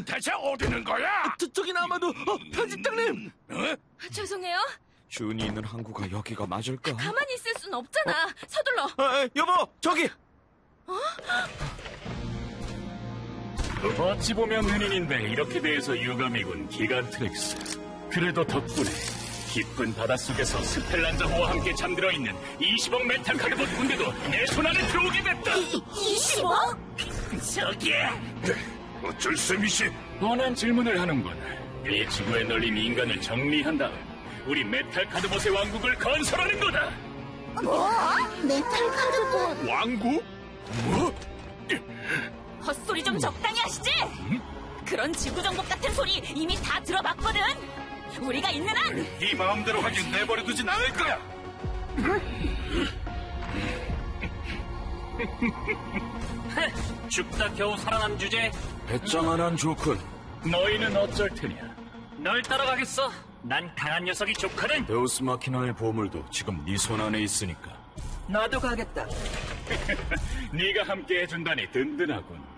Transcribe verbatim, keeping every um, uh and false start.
너는 대체 어디 있는 거야? 저, 저긴 아마도 어, 편집장님! 어? 죄송해요. 준이 있는 항구가 여기가 맞을까? 가만히 있을 순 없잖아. 서둘러. 아, 여보, 저기! 어찌 보면 은인인데 이렇게 돼서 유감이군, 기간트렉스. 그래도 덕분에 깊은 바닷속에서 스펠란자호와 함께 잠들어 있는 이십억 메탈 카르본 군대도 내 손안에 들어오게 됐다. 이십억? 저기에 어쩔 셈이시? 뻔한 질문을 하는군. 이 지구에 널린 인간을 정리한 다음 우리 메탈 카드봇의 왕국을 건설하는 거다. 뭐? 메탈 카드본. 왕국? 뭐? 헛소리 좀 적당히 하시지. 그런 지구 정복 같은 소리 이미 다 들어봤거든. 우리가 있는 한 네 마음대로 하긴 내버려두진 않을 거야. 죽다 겨우 살아난 주제. 배짱 하나는 좋군. 너희는 어쩔 테냐? 널 따라가겠어. 난 강한 녀석이 좋거든. 데우스 마키나의 보물도 지금 네 손 안에 있으니까. 나도 가겠다. 네가 함께 해준다니 든든하군.